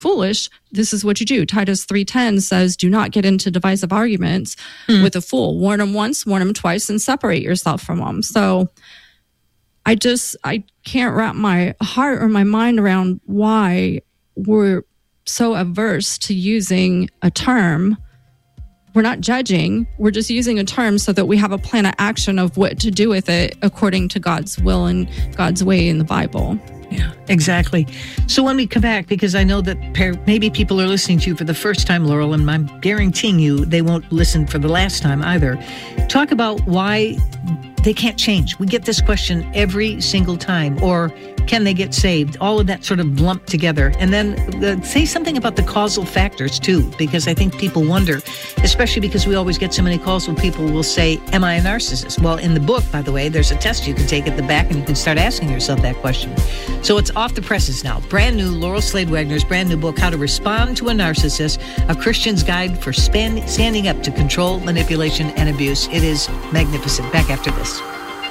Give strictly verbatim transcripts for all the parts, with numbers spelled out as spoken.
foolish, this is what you do. Titus three ten says, do not get into divisive arguments mm. with a fool. Warn them once, warn them twice, and separate yourself from them. So I just, I can't wrap my heart or my mind around why we're so averse to using a term. We're not judging. We're just using a term so that we have a plan of action of what to do with it according to God's will and God's way in the Bible. Yeah, exactly. So when we come back, because I know that maybe people are listening to you for the first time, Laurel, and I'm guaranteeing you they won't listen for the last time either. Talk about why they can't change. We get this question every single time. Or can they get saved? All of that sort of lumped together. And then uh, say something about the causal factors, too, because I think people wonder, especially because we always get so many calls when people will say, am I a narcissist? Well, in the book, by the way, there's a test you can take at the back, and you can start asking yourself that question. So it's off the presses now. Brand new, Laurel Slade Wagner's brand new book, How to Respond to a Narcissist, A Christian's Guide for span- Standing Up to Control, Manipulation, and Abuse. It is magnificent. Back after this.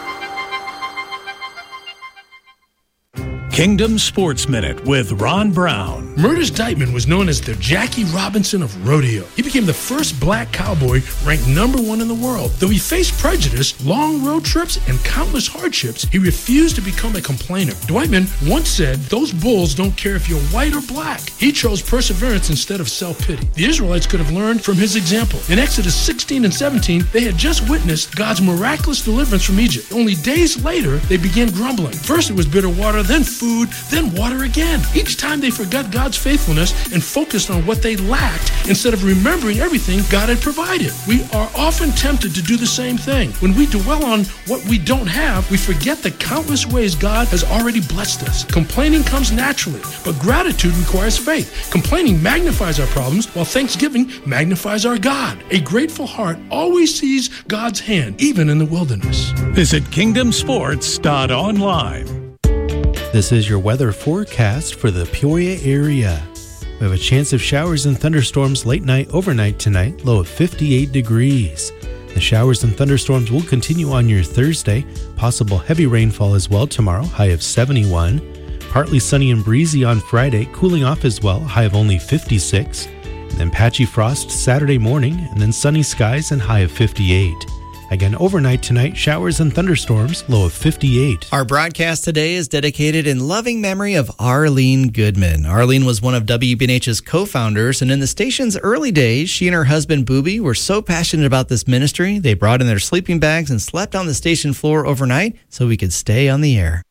Kingdom Sports Minute with Ron Brown. Murtis Dightman was known as the Jackie Robinson of rodeo. He became the first black cowboy ranked number one in the world. Though he faced prejudice, long road trips, and countless hardships, he refused to become a complainer. Dightman once said, those bulls don't care if you're white or black. He chose perseverance instead of self-pity. The Israelites could have learned from his example. In Exodus sixteen and seventeen, they had just witnessed God's miraculous deliverance from Egypt. Only days later, they began grumbling. First it was bitter water, then food, then water again. Each time they forgot God's faithfulness and focused on what they lacked instead of remembering everything God had provided. We are often tempted to do the same thing. When we dwell on what we don't have, we forget the countless ways God has already blessed us. Complaining comes naturally, but gratitude requires faith. Complaining magnifies our problems, while thanksgiving magnifies our God. A grateful heart always sees God's hand, even in the wilderness. Visit kingdom sports dot online. This is your weather forecast for the Peoria area. We have a chance of showers and thunderstorms late night, overnight tonight, low of fifty-eight degrees. The showers and thunderstorms will continue on your Thursday. Possible heavy rainfall as well tomorrow, high of seventy-one. Partly sunny and breezy on Friday, cooling off as well, high of only fifty-six. And then patchy frost Saturday morning, and then sunny skies and high of fifty-eight. Again, overnight tonight, showers and thunderstorms, low of fifty-eight. Our broadcast today is dedicated in loving memory of Arlene Goodman. Arlene was one of W B N H's co-founders, and in the station's early days, she and her husband, Booby, were so passionate about this ministry, they brought in their sleeping bags and slept on the station floor overnight so we could stay on the air.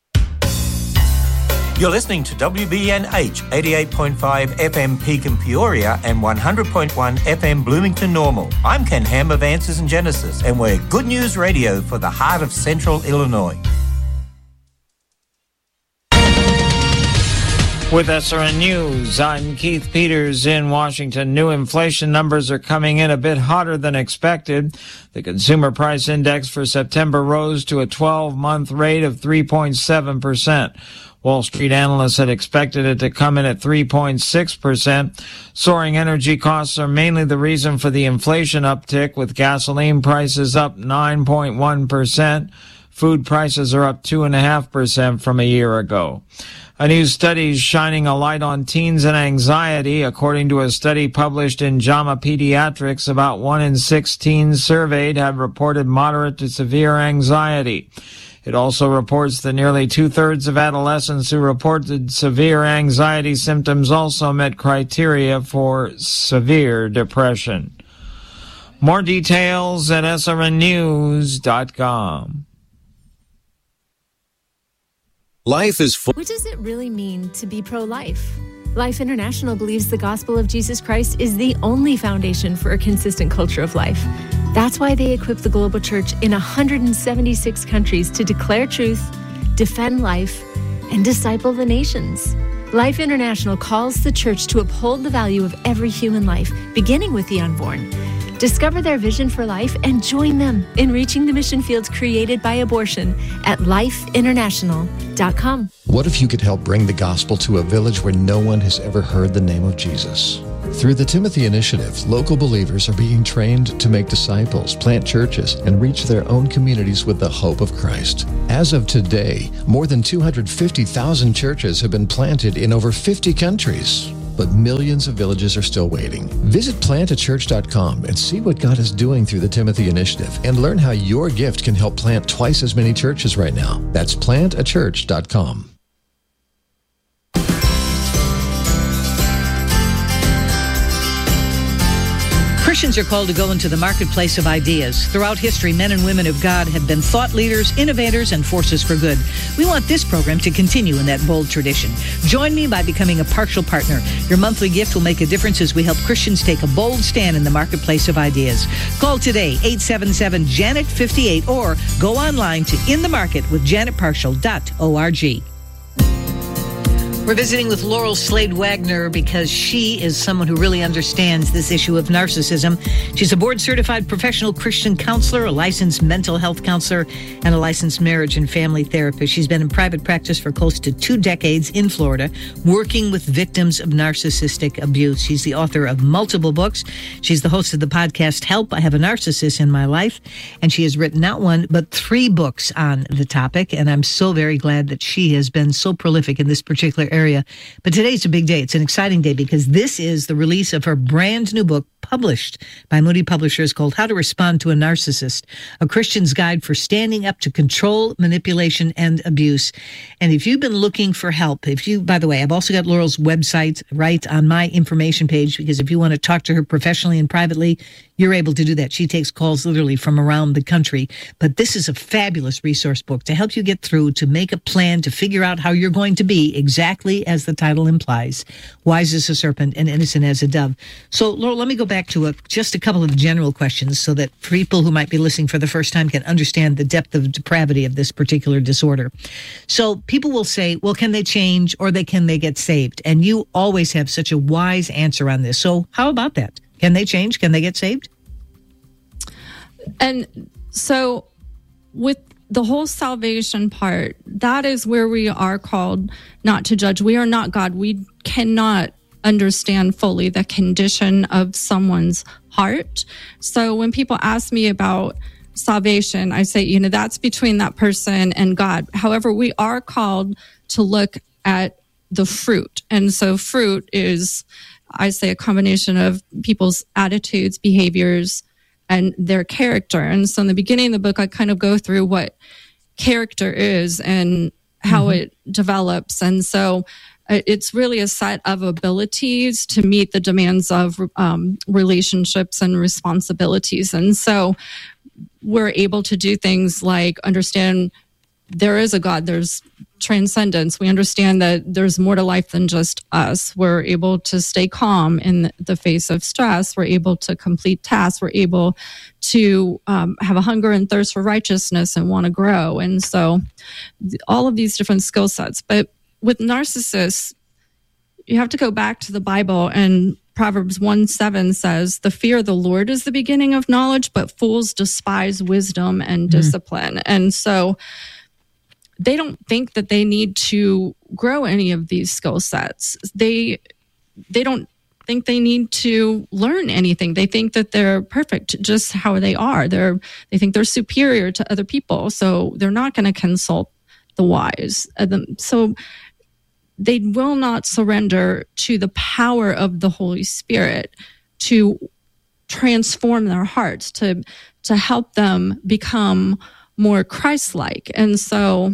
You're listening to W B N H eighty-eight point five F M Pekin Peoria and one hundred point one F M Bloomington Normal. I'm Ken Ham of Answers in Genesis, and we're Good News Radio for the heart of Central Illinois. With S R N News, I'm Keith Peters in Washington. New inflation numbers are coming in a bit hotter than expected. The Consumer Price Index for September rose to a twelve-month rate of three point seven percent. Wall Street analysts had expected it to come in at three point six percent. Soaring energy costs are mainly the reason for the inflation uptick, with gasoline prices up nine point one percent. Food prices are up two point five percent from a year ago. A new study is shining a light on teens and anxiety. According to a study published in JAMA Pediatrics, about one in six teens surveyed had reported moderate to severe anxiety. It also reports that nearly two-thirds of adolescents who reported severe anxiety symptoms also met criteria for severe depression. More details at S R N news dot com. Life is full. What does it really mean to be pro-life? Life International believes the gospel of Jesus Christ is the only foundation for a consistent culture of life. That's why they equip the global church in one hundred seventy-six countries to declare truth, defend life, and disciple the nations. Life International calls the church to uphold the value of every human life, beginning with the unborn. Discover their vision for life and join them in reaching the mission fields created by abortion at life international dot com. What if you could help bring the gospel to a village where no one has ever heard the name of Jesus? Through the Timothy Initiative, local believers are being trained to make disciples, plant churches, and reach their own communities with the hope of Christ. As of today, more than two hundred fifty thousand churches have been planted in over fifty countries. but millions of villages are still waiting. Visit plant a church dot com and see what God is doing through the Timothy Initiative and learn how your gift can help plant twice as many churches right now. That's plant a church dot com. Christians are called to go into the marketplace of ideas. Throughout history, men and women of God have been thought leaders, innovators, and forces for good. We want this program to continue in that bold tradition. Join me by becoming a partial partner. Your monthly gift will make a difference as we help Christians take a bold stand in the marketplace of ideas. Call today, eight seven seven, Janet fifty-eight, or go online to in the market with janet partial dot org. We're visiting with Laurel Slade Wagner because she is someone who really understands this issue of narcissism. She's a board-certified professional Christian counselor, a licensed mental health counselor, and a licensed marriage and family therapist. She's been in private practice for close to two decades in Florida, working with victims of narcissistic abuse. She's the author of multiple books. She's the host of the podcast, Help, I Have a Narcissist in My Life. And she has written not one, but three books on the topic. And I'm so very glad that she has been so prolific in this particular area. area. But today's a big day. It's an exciting day because this is the release of her brand new book published by Moody Publishers called How to Respond to a Narcissist, a Christian's Guide for Standing Up to Control, Manipulation, and Abuse. And if you've been looking for help, if you, by the way, I've also got Laurel's website right on my information page because if you want to talk to her professionally and privately, you're able to do that. She takes calls literally from around the country. But this is a fabulous resource book to help you get through, to make a plan, to figure out how you're going to be exactly as the title implies, wise as a serpent and innocent as a dove. So, Laurel, let me go back to a, just a couple of general questions so that people who might be listening for the first time can understand the depth of depravity of this particular disorder. So people will say, well, can they change or they can they get saved? And you always have such a wise answer on this. So how about that? Can they change? Can they get saved? And so with the whole salvation part, that is where we are called not to judge. We are not God. We cannot understand fully the condition of someone's heart. So when people ask me about salvation, I say, you know, that's between that person and God. However, we are called to look at the fruit. And so fruit is, I say, a combination of people's attitudes, behaviors, and their character. And so in the beginning of the book, I kind of go through what character is and how mm-hmm. it develops. And so uh, it's really a set of abilities to meet the demands of um, relationships and responsibilities. And so we're able to do things like understand there is a God, there's transcendence. We understand that there's more to life than just us. We're able to stay calm in the face of stress. We're able to complete tasks. We're able to um, have a hunger and thirst for righteousness and want to grow. And so all of these different skill sets. But with narcissists, you have to go back to the Bible, and Proverbs one seven says, the fear of the Lord is the beginning of knowledge, but fools despise wisdom and discipline. Mm. And so they don't think that they need to grow any of these skill sets. They they don't think they need to learn anything. They think that they're perfect just how they are. They're they think they're superior to other people, so they're not going to consult the wise. So they will not surrender to the power of the Holy Spirit to transform their hearts, to to help them become more Christ-like. And so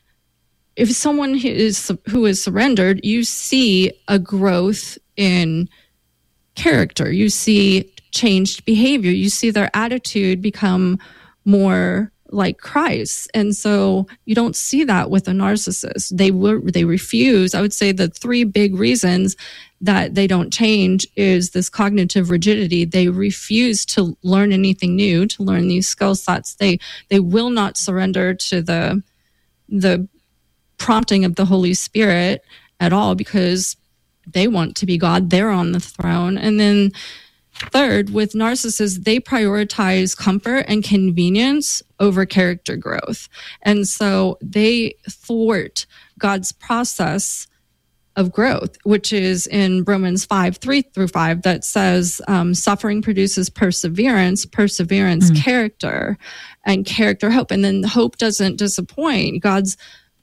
if someone who is who is surrendered, you see a growth in character. You see changed behavior. You see their attitude become more like Christ. And so you don't see that with a narcissist. They were, they refuse. I would say the three big reasons that they don't change is this cognitive rigidity. They refuse to learn anything new, to learn these skill sets. They they will not surrender to the the prompting of the Holy Spirit at all because they want to be God. They're on the throne. And then third, with narcissists, they prioritize comfort and convenience over character growth. And so they thwart God's process of growth, which is in Romans five, three through five, that says um, suffering produces perseverance, perseverance, mm. character, and character hope. And then hope doesn't disappoint. God's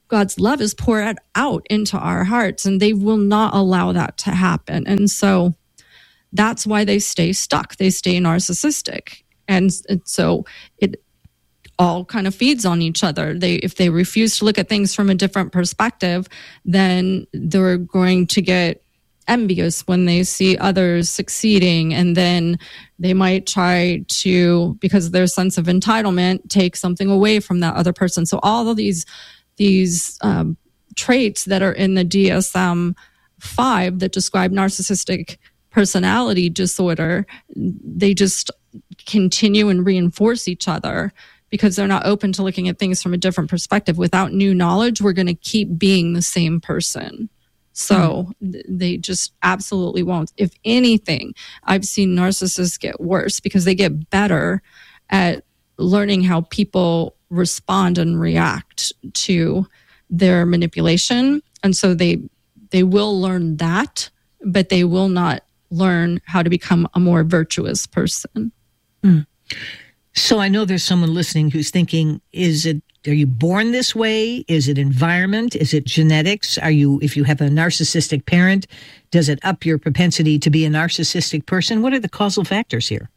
God's love is poured out into our hearts, and they will not allow that to happen. And so that's why they stay stuck. They stay narcissistic. And, and so it all kind of feeds on each other. They, if they refuse to look at things from a different perspective, then they're going to get envious when they see others succeeding. And then they might try to, because of their sense of entitlement, take something away from that other person. So all of these, these um, traits that are in the D S M five that describe narcissistic personality disorder, they just continue and reinforce each other because they're not open to looking at things from a different perspective. Without new knowledge, we're going to keep being the same person. So mm. they just absolutely won't. If anything, I've seen narcissists get worse because they get better at learning how people respond and react to their manipulation. And so they they will learn that, but they will not learn how to become a more virtuous person. Mm. So I know there's someone listening who's thinking, is it, are you born this way? Is it environment? Is it genetics? Are you, if you have a narcissistic parent, does it up your propensity to be a narcissistic person? What are the causal factors here?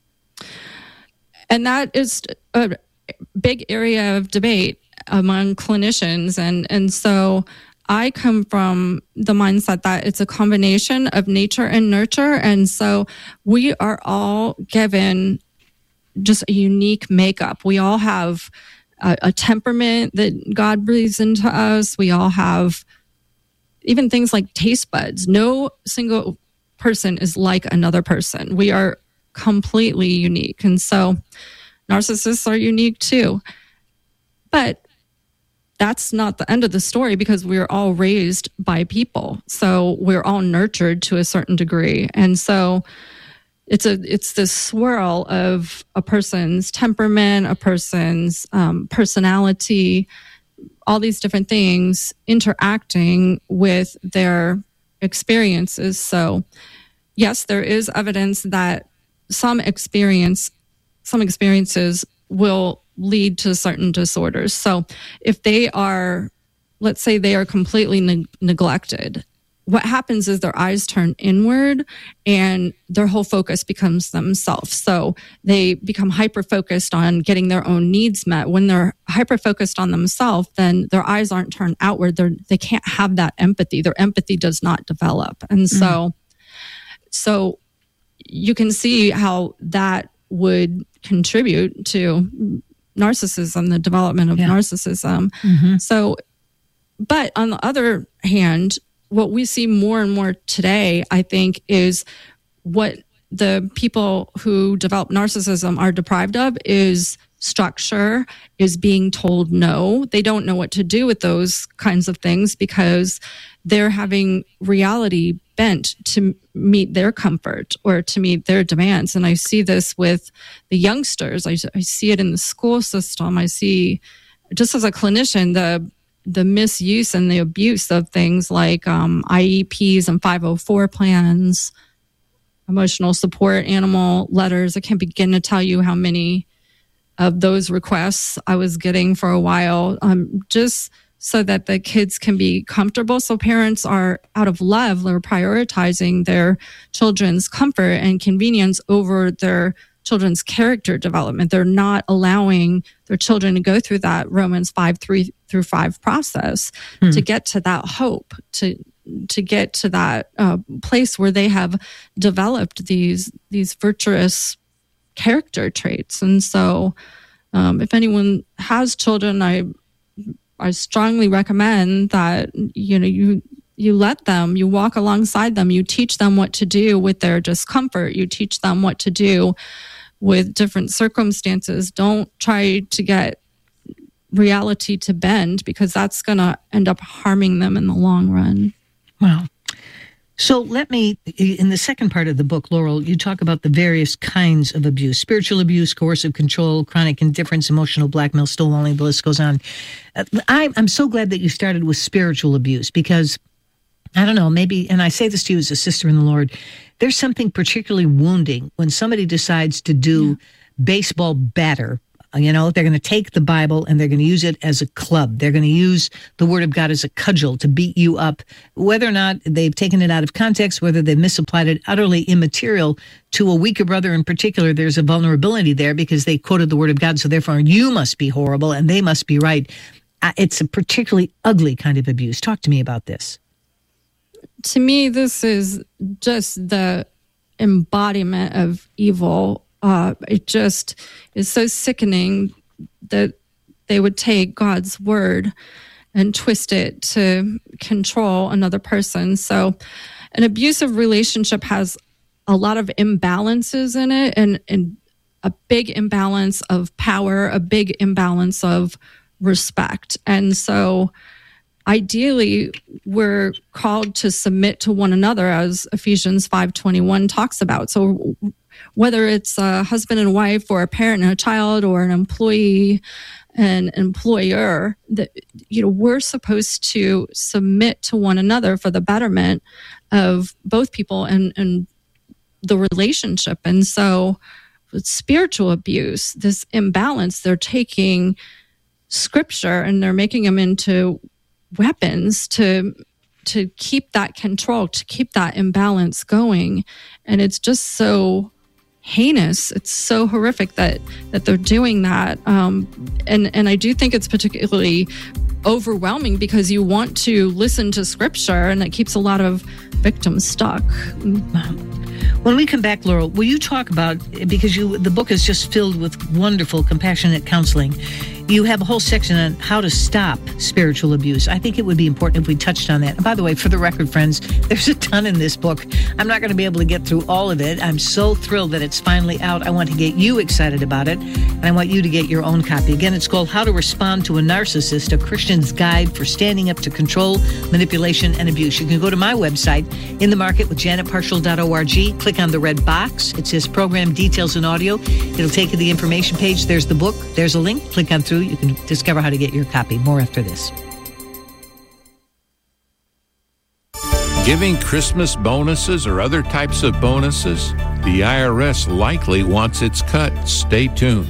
And that is a big area of debate among clinicians. And, and so I come from the mindset that it's a combination of nature and nurture. And so we are all given just a unique makeup. We all have a, a temperament that God breathes into us. We all have even things like taste buds. No single person is like another person. We are completely unique. And so narcissists are unique too. But that's not the end of the story because we're all raised by people. So we're all nurtured to a certain degree. And so it's a it's this swirl of a person's temperament, a person's um, personality, all these different things interacting with their experiences. So yes, there is evidence that some experience, some experiences will lead to certain disorders. So if they are, let's say they are completely ne- neglected, what happens is their eyes turn inward and their whole focus becomes themselves. So they become hyper-focused on getting their own needs met. When they're hyper-focused on themselves, then their eyes aren't turned outward. They're, they can't have that empathy. Their empathy does not develop. And so, mm. so you can see how that would contribute to narcissism, the development of yeah. narcissism. Mm-hmm. So, but on the other hand, what we see more and more today, I think, is what the people who develop narcissism are deprived of is structure, is being told no. They don't know what to do with those kinds of things because they're having reality bent to meet their comfort or to meet their demands. And I see this with the youngsters. I, I see it in the school system. I see, just as a clinician, the the misuse and the abuse of things like um, I E Ps and five oh four plans, emotional support animal letters. I can't begin to tell you how many of those requests I was getting for a while, um, just so that the kids can be comfortable. So parents are, out of love, they're prioritizing their children's comfort and convenience over their children's character development. They're not allowing their children to go through that Romans five, three through five process hmm. to get to that hope, to to get to that uh, place where they have developed these these virtuous character traits. And so um, if anyone has children, I I strongly recommend that, you know, you you let them, you walk alongside them, you teach them what to do with their discomfort, you teach them what to do with different circumstances. Don't try to get reality to bend because that's going to end up harming them in the long run. Wow. So let me, in the second part of the book, Laurel, you talk about the various kinds of abuse: spiritual abuse, coercive control, chronic indifference, emotional blackmail, stonewalling, the list goes on. I, I'm so glad that you started with spiritual abuse because, I don't know, maybe, and I say this to you as a sister in the Lord, there's something particularly wounding when somebody decides to do yeah. baseball batter You know, they're going to take the Bible and they're going to use it as a club. They're going to use the Word of God as a cudgel to beat you up. Whether or not they've taken it out of context, whether they've misapplied it, utterly immaterial. To a weaker brother in particular, there's a vulnerability there because they quoted the Word of God, so therefore you must be horrible and they must be right. Uh, it's a particularly ugly kind of abuse. Talk to me about this. To me, this is just the embodiment of evil. Uh, it just is so sickening that they would take God's word and twist it to control another person. So an abusive relationship has a lot of imbalances in it, and, and a big imbalance of power, a big imbalance of respect. And so ideally, we're called to submit to one another, as Ephesians five twenty-one talks about. So whether it's a husband and wife or a parent and a child or an employee and employer, that, you know, we're supposed to submit to one another for the betterment of both people and, and the relationship. And so with spiritual abuse, this imbalance, they're taking scripture and they're making them into weapons to to keep that control, to keep that imbalance going. And it's just so heinous. It's so horrific that that they're doing that. Um, and, and I do think it's particularly overwhelming because you want to listen to scripture, and it keeps a lot of victims stuck. When we come back, Laurel, will you talk about, because you the book is just filled with wonderful, compassionate counseling. You have a whole section on how to stop spiritual abuse. I think it would be important if we touched on that. And by the way, for the record, friends, there's a ton in this book. I'm not going to be able to get through all of it. I'm so thrilled that it's finally out. I want to get you excited about it, and I want you to get your own copy. Again, it's called How to Respond to a Narcissist, a Christian's Guide for Standing Up to Control, Manipulation, and Abuse. You can go to my website, in the market with janet parshall dot org. Click on the red box. It says Program Details and Audio. It'll take you to the information page. There's the book. There's a link. Click on through. You can discover how to get your copy. More after this. Giving Christmas bonuses or other types of bonuses? The I R S likely wants its cut. Stay tuned.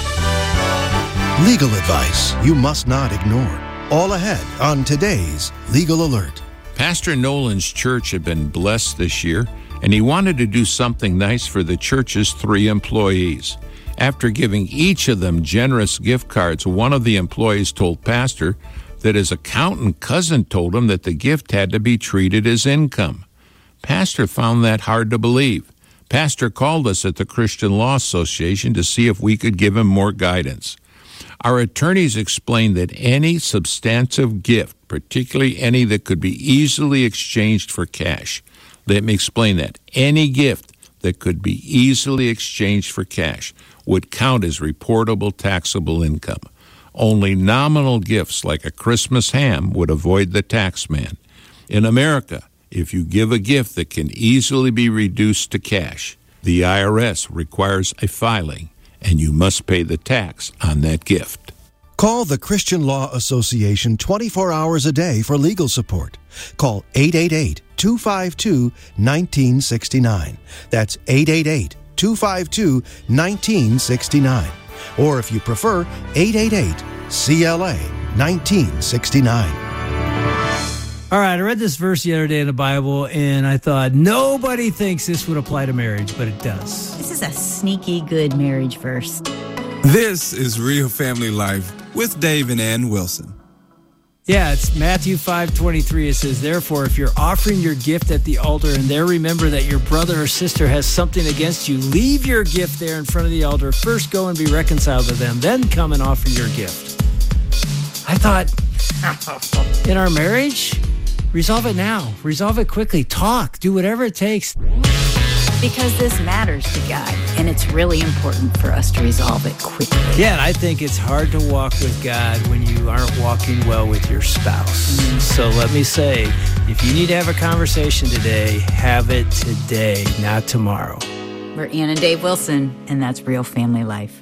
Legal advice you must not ignore. All ahead on today's Legal Alert. Pastor Nolan's church had been blessed this year, and he wanted to do something nice for the church's three employees. After giving each of them generous gift cards, one of the employees told Pastor that his accountant cousin told him that the gift had to be treated as income. Pastor found that hard to believe. Pastor called us at the Christian Law Association to see if we could give him more guidance. Our attorneys explained that any substantive gift, particularly any that could be easily exchanged for cash, let me explain that, any gift that could be easily exchanged for cash would count as reportable taxable income. Only nominal gifts like a Christmas ham would avoid the tax man. In America, if you give a gift that can easily be reduced to cash, the I R S requires a filing, and you must pay the tax on that gift. Call the Christian Law Association twenty-four hours a day for legal support. Call eight eight eight, two five two, one nine six nine. That's eight eight eight, two five two, one nine six nine. Or if you prefer, eight eight eight, C L A, one nine six nine. All right, I read this verse the other day in the Bible, and I thought, nobody thinks this would apply to marriage, but it does. This is a sneaky good marriage verse. This is Real Family Life with Dave and Ann Wilson. Yeah, it's Matthew five twenty-three. It says, therefore, if you're offering your gift at the altar and there remember that your brother or sister has something against you, leave your gift there in front of the altar. First go and be reconciled to them, then come and offer your gift. I thought, in our marriage, resolve it now. Resolve it quickly. Talk. Do whatever it takes. Because this matters to God, and it's really important for us to resolve it quickly. Yeah, and I think it's hard to walk with God when you aren't walking well with your spouse. Mm-hmm. So let me say, if you need to have a conversation today, have it today, not tomorrow. We're Ann and Dave Wilson, and that's Real Family Life.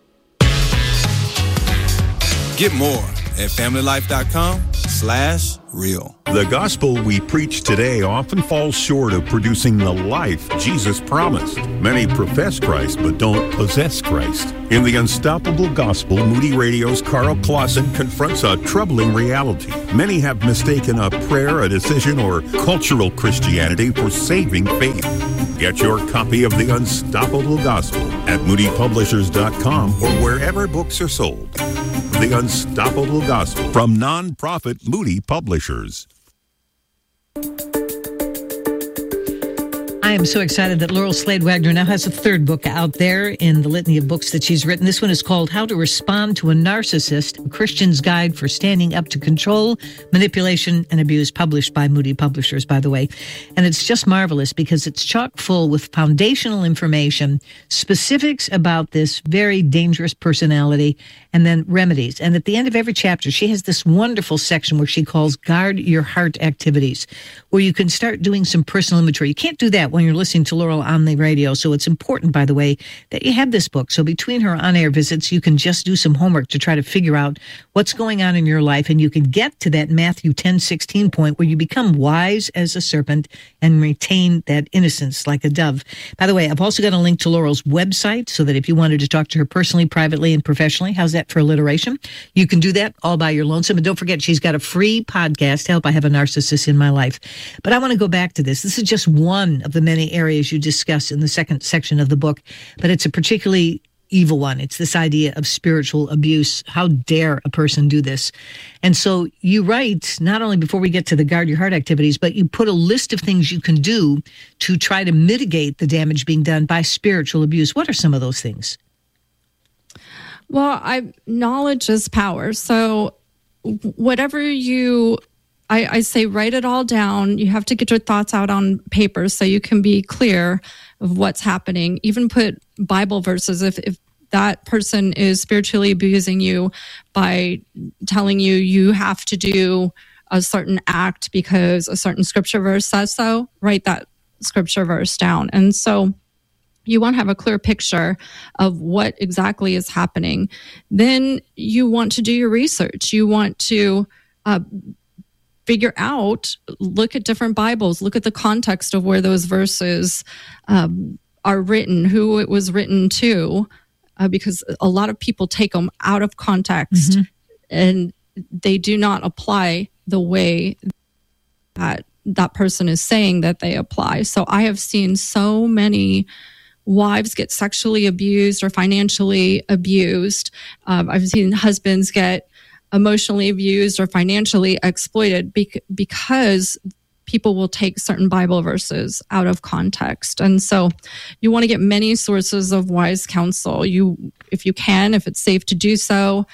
Get more at familylife.com slash real. The gospel we preach today often falls short of producing the life Jesus promised. Many profess Christ but don't possess Christ. In The Unstoppable Gospel, Moody Radio's Carl Clausen confronts a troubling reality. Many have mistaken a prayer, a decision, or cultural Christianity for saving faith. Get your copy of The Unstoppable Gospel at moody publishers dot com or wherever books are sold. The Unstoppable Gospel from nonprofit Moody Publishers. I am so excited that Laurel Slade Wagner now has a third book out there in the litany of books that she's written. This one is called How to Respond to a Narcissist, a Christian's Guide for Standing Up to Control, Manipulation, and Abuse, published by Moody Publishers, by the way. And it's just marvelous because it's chock full with foundational information, specifics about this very dangerous personality, and then remedies. And at the end of every chapter, she has this wonderful section where she calls Guard Your Heart Activities, where you can start doing some personal inventory. You can't do that when you're listening to Laurel on the radio. So it's important, by the way, that you have this book. So between her on-air visits, you can just do some homework to try to figure out what's going on in your life. And you can get to that Matthew ten sixteen point where you become wise as a serpent and retain that innocence like a dove. By the way, I've also got a link to Laurel's website so that if you wanted to talk to her personally, privately, and professionally, how's that for alliteration? You can do that all by your lonesome. And don't forget, she's got a free podcast, Help I Have a Narcissist in My Life. But I want to go back to this. This is just one of the many areas you discuss in the second section of the book, but it's a particularly evil one. It's this idea of spiritual abuse. How dare a person do this? And so you write, not only before we get to the Guard Your Heart activities, but you put a list of things you can do to try to mitigate the damage being done by spiritual abuse. What are some of those things? Well, I knowledge is power. So whatever you I, I say write it all down. You have to get your thoughts out on paper so you can be clear of what's happening. Even put Bible verses if, if that person is spiritually abusing you by telling you you have to do a certain act because a certain scripture verse says so, write that scripture verse down. And so you want to have a clear picture of what exactly is happening. Then you want to do your research. You want to uh, figure out, look at different Bibles, look at the context of where those verses um, are written, who it was written to, uh, because a lot of people take them out of context mm-hmm. and they do not apply the way that that person is saying that they apply. So I have seen so many wives get sexually abused or financially abused. Um, I've seen husbands get emotionally abused or financially exploited bec- because people will take certain Bible verses out of context. And so you want to get many sources of wise counsel. You, if you can, if it's safe to do so,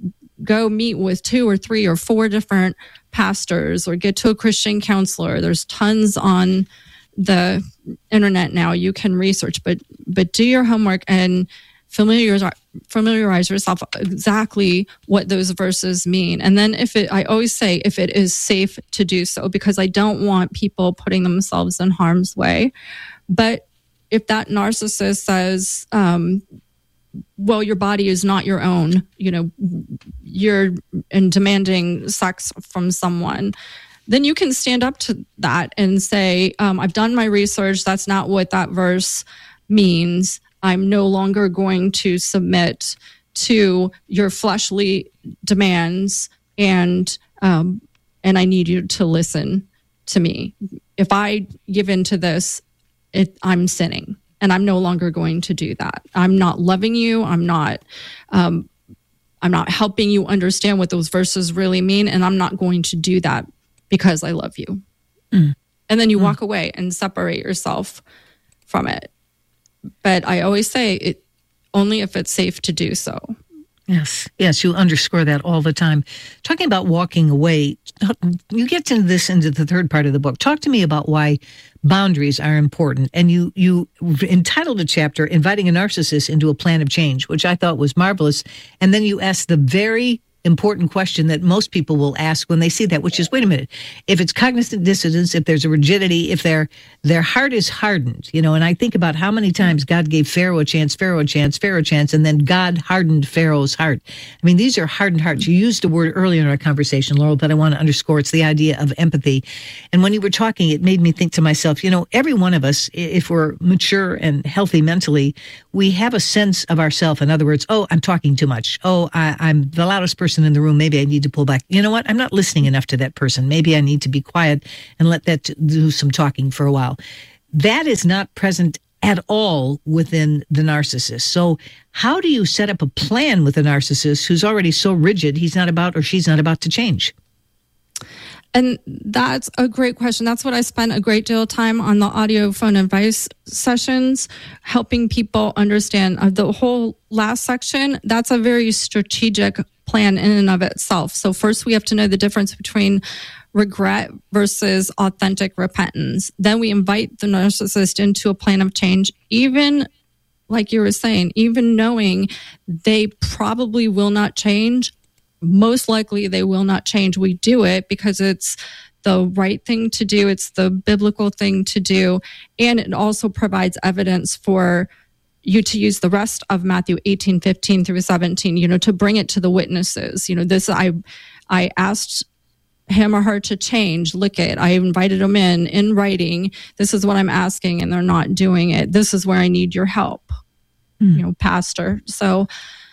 go meet with two or three or four different pastors or get to a Christian counselor. There's tons on the internet now you can research, but but do your homework and familiarize familiarize yourself exactly what those verses mean. And then if it, I always say if it is safe to do so, because I don't want people putting themselves in harm's way. But if that narcissist says, um, well, your body is not your own, you know, you're in demanding sex from someone, then you can stand up to that and say, um, I've done my research. That's not what that verse means. I'm no longer going to submit to your fleshly demands, and um, and I need you to listen to me. If I give in to this, it, I'm sinning, and I'm no longer going to do that. I'm not loving you. I'm not. Um, I'm not helping you understand what those verses really mean, and I'm not going to do that because I love you. Mm. And then you mm. walk away and separate yourself from it. But I always say it only if it's safe to do so. Yes, yes, you underscore that all the time. Talking about walking away, you get into this into the third part of the book. Talk to me about why boundaries are important. And you you entitled a chapter, Inviting a Narcissist into a Plan of Change, which I thought was marvelous. And then you asked the very important question that most people will ask when they see that, which is, wait a minute, if it's cognitive dissonance, if there's a rigidity, if their their heart is hardened, you know, and I think about how many times God gave Pharaoh a chance, Pharaoh a chance, Pharaoh a chance, and then God hardened Pharaoh's heart. I mean, these are hardened hearts. You used a word earlier in our conversation, Laurel, that I want to underscore. It's the idea of empathy. And when you were talking, it made me think to myself, you know, every one of us, if we're mature and healthy mentally, we have a sense of ourself. In other words, oh, I'm talking too much. Oh, I, I'm the loudest person in the room. Maybe I need to pull back. You know what? I'm not listening enough to that person. Maybe I need to be quiet and let that do some talking for a while. That is not present at all within the narcissist. So how do you set up a plan with a narcissist who's already so rigid he's not about or she's not about to change? And that's a great question. That's what I spent a great deal of time on the audio phone advice sessions, helping people understand. Uh, the whole last section, that's a very strategic plan in and of itself. So first we have to know the difference between regret versus authentic repentance. Then we invite the narcissist into a plan of change, even like you were saying, even knowing they probably will not change. Most likely they will not change. We do it because it's the right thing to do. It's the biblical thing to do. And it also provides evidence for you to use the rest of Matthew eighteen, fifteen through seventeen, you know, to bring it to the witnesses. You know, this, I, I asked him or her to change. Look it. I invited them in, in writing. This is what I'm asking, and they're not doing it. This is where I need your help, mm. you know, pastor. So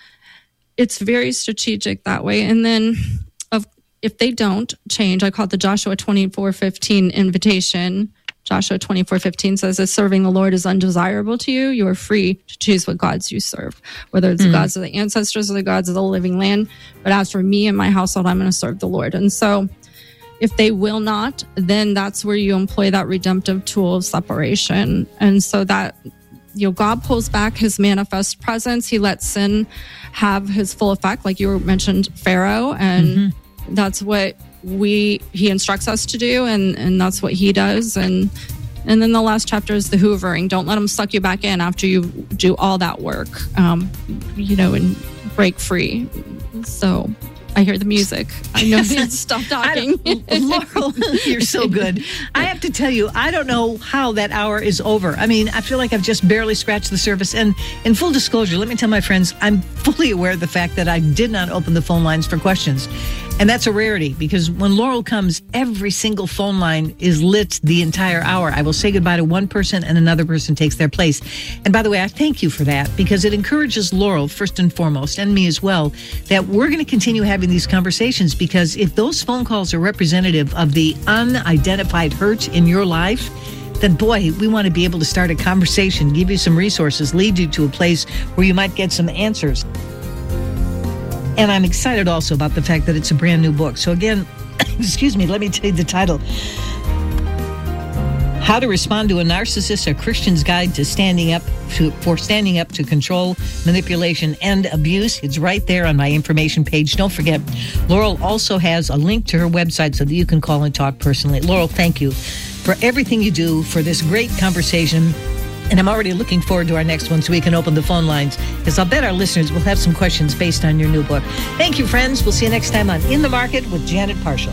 it's very strategic that way. And then of, if they don't change, I call it the Joshua twenty-four fifteen invitation. Joshua twenty-four fifteen says, if serving the Lord is undesirable to you, you are free to choose what gods you serve, whether it's mm. the gods of the ancestors or the gods of the living land. But as for me and my household, I'm going to serve the Lord. And so if they will not, then that's where you employ that redemptive tool of separation. And so that, you know, God pulls back his manifest presence. He lets sin have his full effect, like you mentioned, Pharaoh. And mm-hmm. that's what we he instructs us to do, and and that's what he does. And and then the last chapter is the hoovering. Don't let them suck you back in after you do all that work, um you know, and break free. So I hear the music. I know they stop talking. Laurel, you're so good. I have to tell you, I don't know how that hour is over. I mean, I feel like I've just barely scratched the surface. And in full disclosure, let me tell my friends, I'm fully aware of the fact that I did not open the phone lines for questions. And that's a rarity, because when Laurel comes, every single phone line is lit the entire hour. I will say goodbye to one person and another person takes their place. And by the way, I thank you for that, because it encourages Laurel, first and foremost, and me as well, that we're going to continue having these conversations, because if those phone calls are representative of the unidentified hurt in your life, then boy, we want to be able to start a conversation, give you some resources, lead you to a place where you might get some answers. And I'm excited also about the fact that it's a brand new book. So again, excuse me, let me tell you the title. How to Respond to a Narcissist, a Christian's Guide to Standing Up to, for Standing Up to Control, Manipulation, and Abuse. It's right there on my information page. Don't forget, Laurel also has a link to her website so that you can call and talk personally. Laurel, thank you for everything you do, for this great conversation. And I'm already looking forward to our next one so we can open the phone lines, because I'll bet our listeners will have some questions based on your new book. Thank you, friends. We'll see you next time on In the Market with Janet Parshall.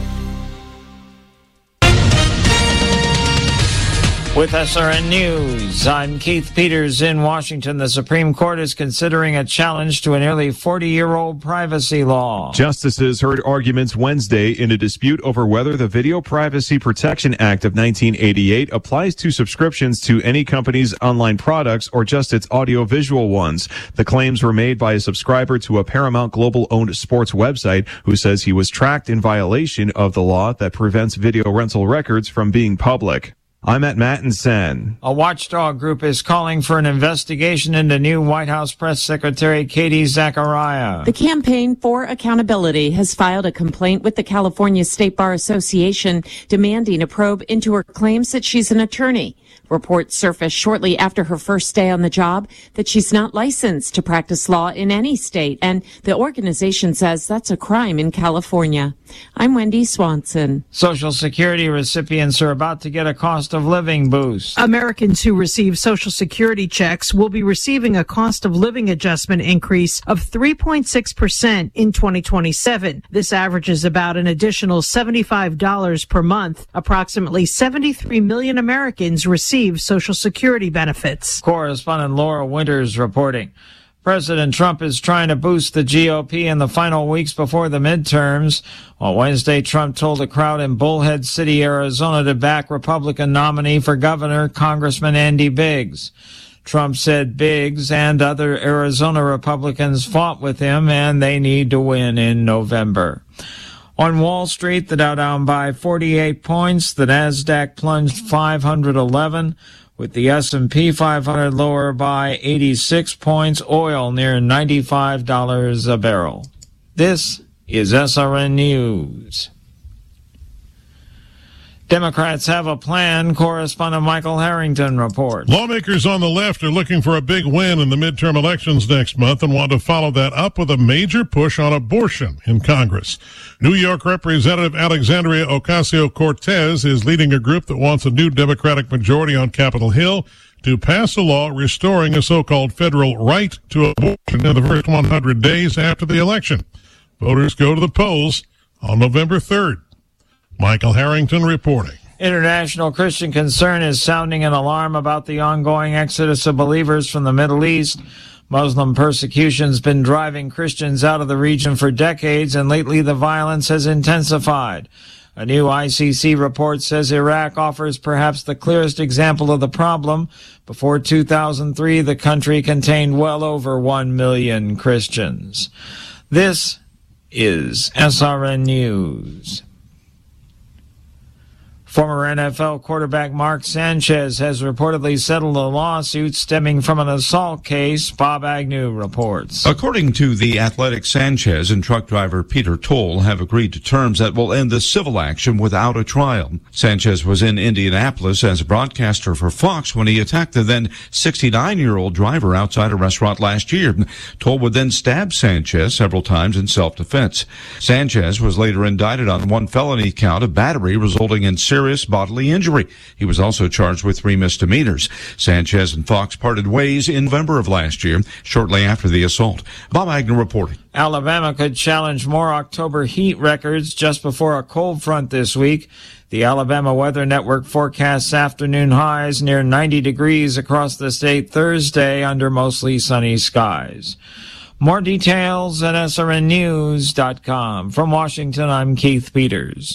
With S R N News, I'm Keith Peters in Washington. The Supreme Court is considering a challenge to a nearly forty-year-old privacy law. Justices heard arguments Wednesday in a dispute over whether the Video Privacy Protection Act of nineteen eighty-eight applies to subscriptions to any company's online products or just its audiovisual ones. The claims were made by a subscriber to a Paramount Global-owned sports website who says he was tracked in violation of the law that prevents video rental records from being public. I'm at Mattinson. A watchdog group is calling for an investigation into new White House Press Secretary Katie Zachariah. The Campaign for Accountability has filed a complaint with the California State Bar Association demanding a probe into her claims that she's an attorney. Reports surfaced shortly after her first day on the job that she's not licensed to practice law in any state, and the organization says that's a crime in California. I'm Wendy Swanson. Social Security recipients are about to get a cost of living boost. Americans who receive Social Security checks will be receiving a cost of living adjustment increase of three point six percent in twenty twenty-seven. This averages about an additional seventy-five dollars per month. Approximately seventy-three million Americans receive Social Security benefits. Correspondent Laura Winters reporting. President Trump is trying to boost the G O P in the final weeks before the midterms. On Wednesday, Trump told a crowd in Bullhead City, Arizona, to back Republican nominee for governor, Congressman Andy Biggs. Trump said Biggs and other Arizona Republicans fought with him and they need to win in November. On Wall Street, the Dow down by forty-eight points, the Nasdaq plunged five hundred eleven, with the S and P five hundred lower by eighty-six points, oil near ninety-five dollars a barrel. This is S R N News. Democrats have a plan, correspondent Michael Harrington reports. Lawmakers on the left are looking for a big win in the midterm elections next month and want to follow that up with a major push on abortion in Congress. New York Representative Alexandria Ocasio-Cortez is leading a group that wants a new Democratic majority on Capitol Hill to pass a law restoring a so-called federal right to abortion in the first one hundred days after the election. Voters go to the polls on November third. Michael Harrington reporting. International Christian Concern is sounding an alarm about the ongoing exodus of believers from the Middle East. Muslim persecution has been driving Christians out of the region for decades, and lately the violence has intensified. A new I C C report says Iraq offers perhaps the clearest example of the problem. Before two thousand three, the country contained well over one million Christians. This is S R N News. Former N F L quarterback Mark Sanchez has reportedly settled a lawsuit stemming from an assault case. Bob Agnew reports. According to The Athletic, Sanchez and truck driver Peter Toll have agreed to terms that will end the civil action without a trial. Sanchez was in Indianapolis as a broadcaster for Fox when he attacked the then sixty-nine-year-old driver outside a restaurant last year. Toll would then stab Sanchez several times in self-defense. Sanchez was later indicted on one felony count of battery resulting in serious Serious bodily injury. He was also charged with three misdemeanors. Sanchez and Fox parted ways in November of last year, shortly after the assault. Bob Agnew reporting. Alabama could challenge more October heat records just before a cold front this week. The Alabama Weather Network forecasts afternoon highs near ninety degrees across the state Thursday under mostly sunny skies. More details at S R N news dot com. From Washington, I'm Keith Peters.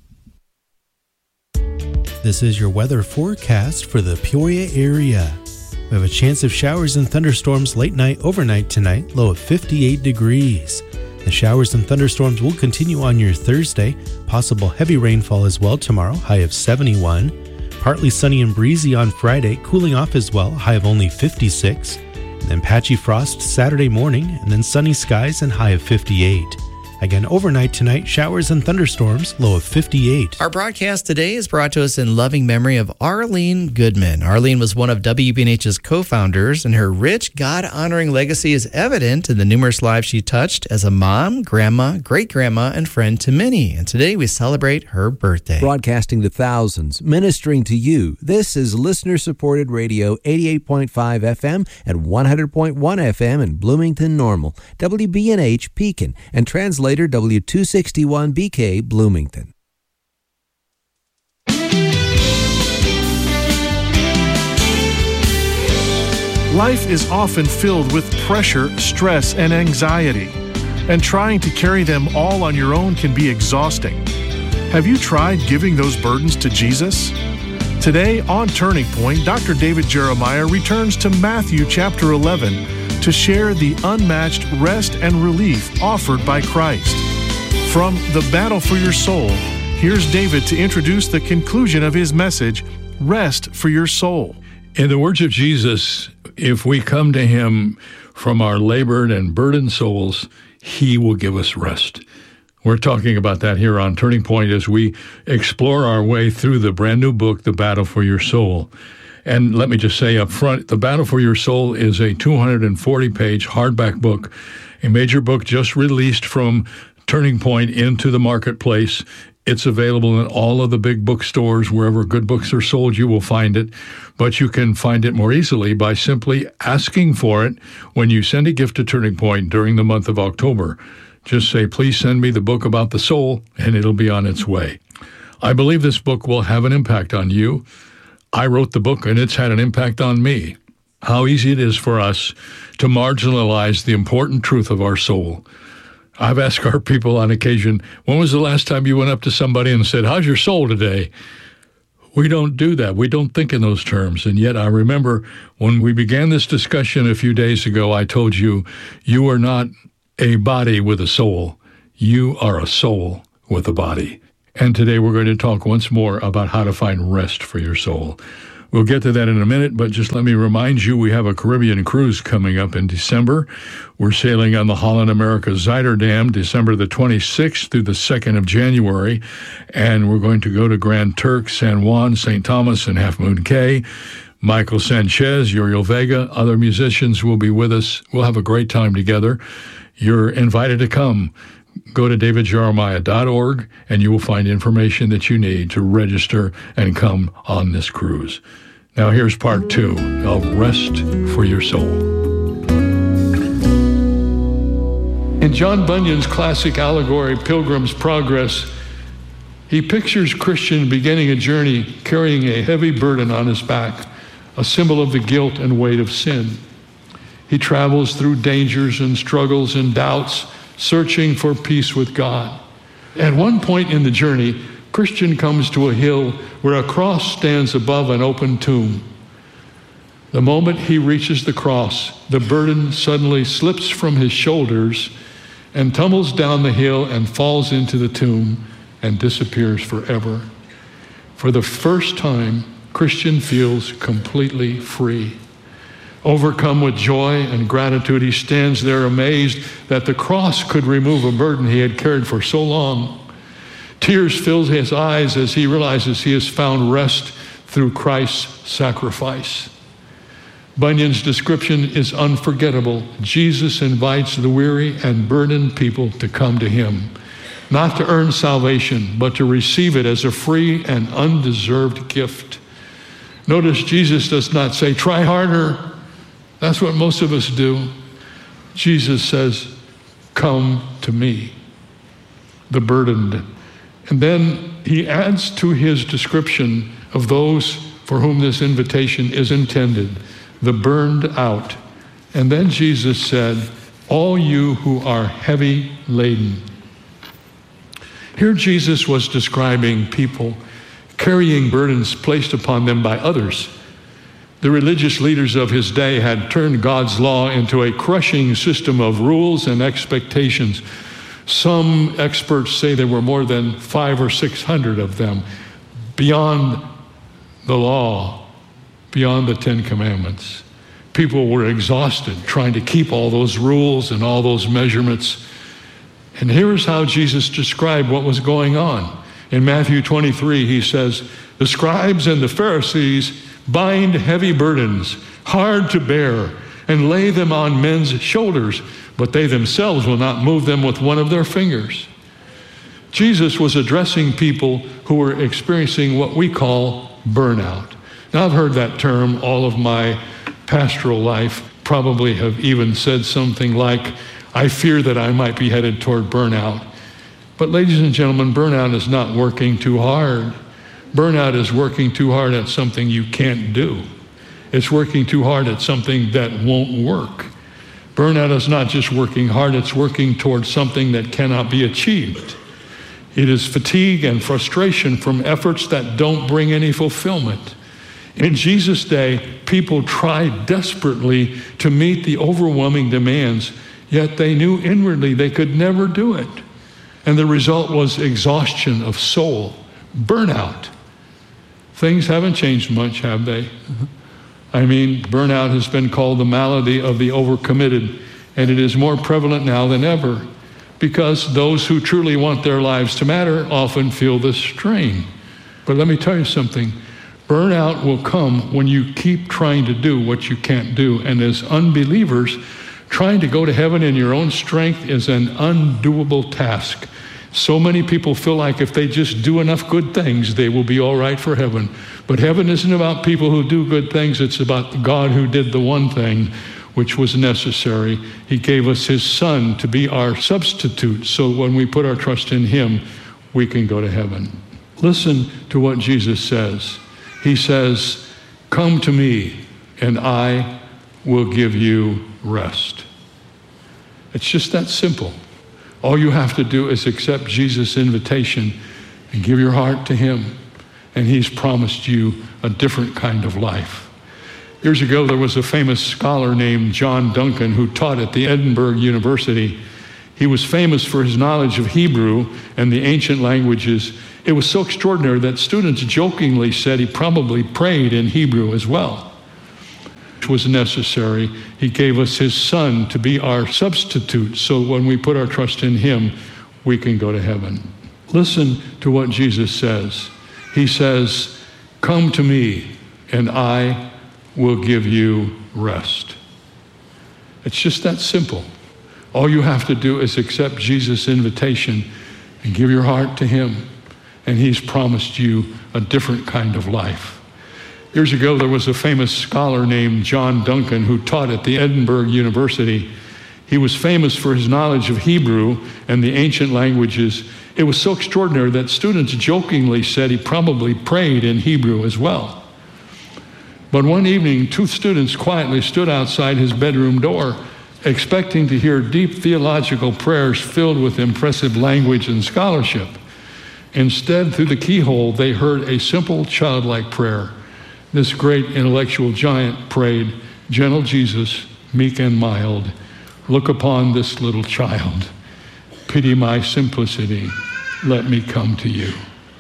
This is your weather forecast for the Peoria area. We have a chance of showers and thunderstorms late night, overnight tonight, low of fifty-eight degrees. The showers and thunderstorms will continue on your Thursday. Possible heavy rainfall as well tomorrow, high of seventy-one. Partly sunny and breezy on Friday, cooling off as well, high of only fifty-six. And then patchy frost Saturday morning, and then sunny skies and high of fifty-eight. Again, overnight tonight, showers and thunderstorms, low of fifty-eight. Our broadcast today is brought to us in loving memory of Arlene Goodman. Arlene was one of W B N H's co-founders, and her rich, God-honoring legacy is evident in the numerous lives she touched as a mom, grandma, great-grandma, and friend to many. And today we celebrate her birthday. Broadcasting to thousands, ministering to you, this is listener-supported radio, eighty-eight point five F M and one hundred point one F M in Bloomington Normal, W B N H Pekin, and translator W two sixty-one B K Bloomington. Life is often filled with pressure, stress, and anxiety, and trying to carry them all on your own can be exhausting. Have you tried giving those burdens to Jesus? Today on Turning Point, Doctor David Jeremiah returns to Matthew chapter eleven to share the unmatched rest and relief offered by Christ. From The Battle for Your Soul, here's David to introduce the conclusion of his message, Rest for Your Soul. In the words of Jesus, if we come to him from our labored and burdened souls, he will give us rest. We're talking about that here on Turning Point as we explore our way through the brand new book, The Battle for Your Soul. And let me just say up front, The Battle for Your Soul is a two hundred forty page hardback book, a major book just released from Turning Point into the marketplace. It's available in all of the big bookstores. Wherever good books are sold, you will find it. But you can find it more easily by simply asking for it when you send a gift to Turning Point during the month of October. Just say, please send me the book about the soul, and it'll be on its way. I believe this book will have an impact on you. I wrote the book, and it's had an impact on me. How easy it is for us to marginalize the important truth of our soul. I've asked our people on occasion, when was the last time you went up to somebody and said, how's your soul today? We don't do that. We don't think in those terms. And yet I remember when we began this discussion a few days ago, I told you, you are not a body with a soul. You are a soul with a body. And today we're going to talk once more about how to find rest for your soul. We'll get to that in a minute, but just let me remind you, we have a Caribbean cruise coming up in December. We're sailing on the Holland America Zuiderdam, December the twenty-sixth through the second of January, and we're going to go to Grand Turk, San Juan, Saint Thomas, and Half Moon Cay. Michael Sanchez, Uriel Vega, other musicians will be with us. We'll have a great time together. You're invited to come. Go to david jeremiah dot org, and you will find information that you need to register and come on this cruise. Now here's part two of Rest for Your Soul. In John Bunyan's classic allegory, Pilgrim's Progress, he pictures Christian beginning a journey carrying a heavy burden on his back, a symbol of the guilt and weight of sin. He travels through dangers and struggles and doubts, searching for peace with God. At one point in the journey, Christian comes to a hill where a cross stands above an open tomb. The moment he reaches the cross, the burden suddenly slips from his shoulders and tumbles down the hill and falls into the tomb and disappears forever. For the first time, Christian feels completely free. Overcome with joy and gratitude, he stands there amazed that the cross could remove a burden he had carried for so long. Tears fill his eyes as he realizes he has found rest through Christ's sacrifice. Bunyan's description is unforgettable. Jesus invites the weary and burdened people to come to him, not to earn salvation, but to receive it as a free and undeserved gift. Notice Jesus does not say, try harder. That's what most of us do. Jesus says, come to me, the burdened. And then he adds to his description of those for whom this invitation is intended, the burned out. And then Jesus said, all you who are heavy laden. Here Jesus was describing people carrying burdens placed upon them by others. The religious leaders of his day had turned God's law into a crushing system of rules and expectations. Some experts say there were more than five or six hundred of them, beyond the law, beyond the Ten Commandments. People were exhausted trying to keep all those rules and all those measurements. And here's how Jesus described what was going on. In Matthew twenty-three, he says, the scribes and the Pharisees bind heavy burdens, hard to bear, and lay them on men's shoulders, but they themselves will not move them with one of their fingers. Jesus was addressing people who were experiencing what we call burnout. Now, I've heard that term all of my pastoral life, probably have even said something like, I fear that I might be headed toward burnout. But ladies and gentlemen, burnout is not working too hard. Burnout is working too hard at something you can't do. It's working too hard at something that won't work. Burnout is not just working hard, it's working towards something that cannot be achieved. It is fatigue and frustration from efforts that don't bring any fulfillment. In Jesus' day, people tried desperately to meet the overwhelming demands, yet they knew inwardly they could never do it. And the result was exhaustion of soul, burnout. Things haven't changed much, have they? I mean, burnout has been called the malady of the overcommitted, and it is more prevalent now than ever because those who truly want their lives to matter often feel this strain. But let me tell you something. Burnout will come when you keep trying to do what you can't do. And as unbelievers, trying to go to heaven in your own strength is an undoable task. So many people feel like if they just do enough good things, they will be all right for heaven. But heaven isn't about people who do good things. It's about God who did the one thing which was necessary. He gave us his son to be our substitute. So when we put our trust in him, we can go to heaven. Listen to what Jesus says. He says, "Come to me and I will give you rest." It's just that simple. All you have to do is accept Jesus' invitation and give your heart to him, and he's promised you a different kind of life. Years ago, there was a famous scholar named John Duncan who taught at the Edinburgh University. He was famous for his knowledge of Hebrew and the ancient languages. It was so extraordinary that students jokingly said he probably prayed in Hebrew as well. It was necessary. He gave us his son to be our substitute. So when we put our trust in him, we can go to heaven. Listen to what Jesus says. He says, "Come to me and I will give you rest." It's just that simple. All you have to do is accept Jesus' invitation and give your heart to him, and he's promised you a different kind of life. Years ago, there was a famous scholar named John Duncan who taught at the Edinburgh University. He was famous for his knowledge of Hebrew and the ancient languages. It was so extraordinary that students jokingly said he probably prayed in Hebrew as well. But one evening, two students quietly stood outside his bedroom door, expecting to hear deep theological prayers filled with impressive language and scholarship. Instead, through the keyhole, they heard a simple childlike prayer. This great intellectual giant prayed, "Gentle Jesus, meek and mild, look upon this little child. Pity my simplicity. Let me come to you."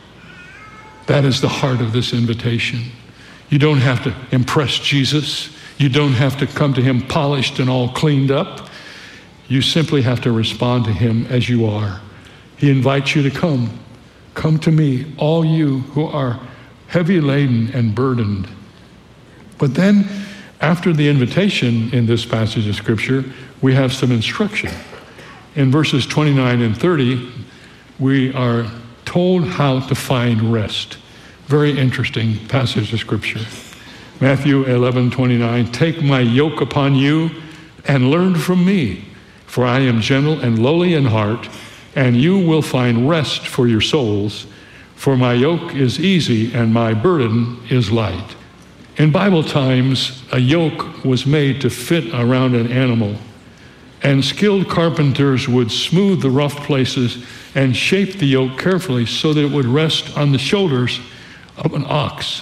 That is the heart of this invitation. You don't have to impress Jesus. You don't have to come to him polished and all cleaned up. You simply have to respond to him as you are. He invites you to come. Come to me, all you who are heavy laden and burdened. But then, after the invitation in this passage of Scripture, we have some instruction. In verses twenty-nine and thirty, we are told how to find rest. Very interesting passage of Scripture. Matthew eleven twenty-nine, "Take my yoke upon you and learn from me, for I am gentle and lowly in heart, and you will find rest for your souls. For my yoke is easy and my burden is light." In Bible times, a yoke was made to fit around an animal, and skilled carpenters would smooth the rough places and shape the yoke carefully so that it would rest on the shoulders of an ox.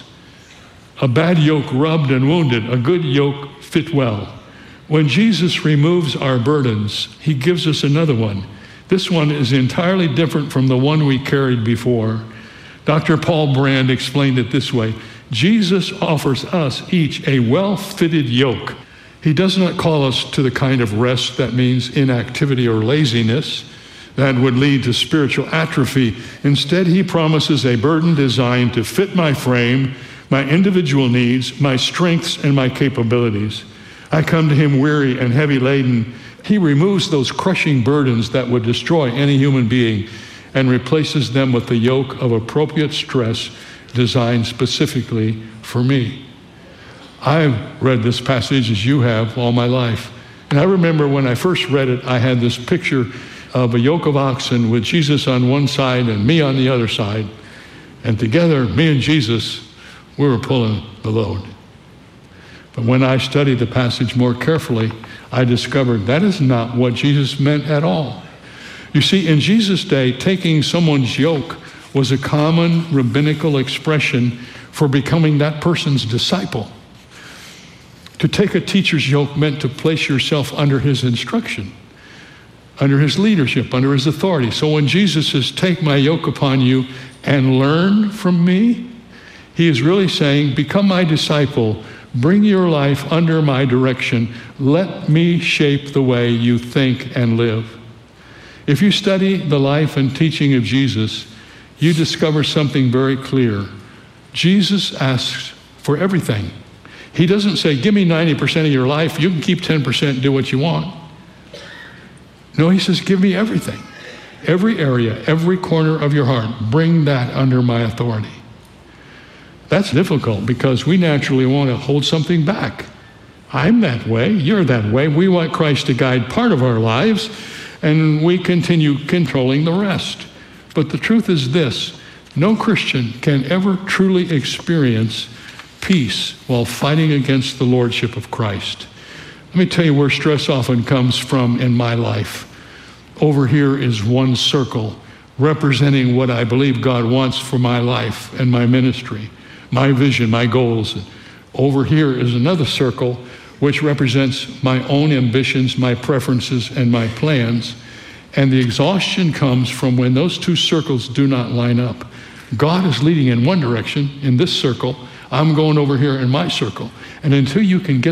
A bad yoke rubbed and wounded, a good yoke fit well. When Jesus removes our burdens, he gives us another one. This one is entirely different from the one we carried before. Doctor Paul Brand explained it this way: Jesus offers us each a well-fitted yoke. He does not call us to the kind of rest that means inactivity or laziness that would lead to spiritual atrophy. Instead, he promises a burden designed to fit my frame, my individual needs, my strengths, and my capabilities. I come to him weary and heavy laden. He removes those crushing burdens that would destroy any human being and replaces them with the yoke of appropriate stress designed specifically for me. I've read this passage as you have all my life. And I remember when I first read it, I had this picture of a yoke of oxen with Jesus on one side and me on the other side. And together, me and Jesus, we were pulling the load. But when I studied the passage more carefully, I discovered that is not what Jesus meant at all. You see, in Jesus' day, taking someone's yoke was a common rabbinical expression for becoming that person's disciple. To take a teacher's yoke meant to place yourself under his instruction, under his leadership, under his authority. So when Jesus says, "Take my yoke upon you and learn from me," he is really saying, become my disciple, bring your life under my direction, let me shape the way you think and live. If you study the life and teaching of Jesus, you discover something very clear. Jesus asks for everything. He doesn't say, give me ninety percent of your life, you can keep ten percent and do what you want. No, he says, give me everything. Every area, every corner of your heart, bring that under my authority. That's difficult because we naturally want to hold something back. I'm that way, you're that way. We want Christ to guide part of our lives, and we continue controlling the rest. But the truth is this, no Christian can ever truly experience peace while fighting against the lordship of Christ. Let me tell you where stress often comes from in my life. Over here is one circle representing what I believe God wants for my life and my ministry, my vision, my goals. Over here is another circle which represents my own ambitions, my preferences, and my plans. And the exhaustion comes from when those two circles do not line up. God is leading in one direction, in this circle. I'm going over here in my circle. And until you can get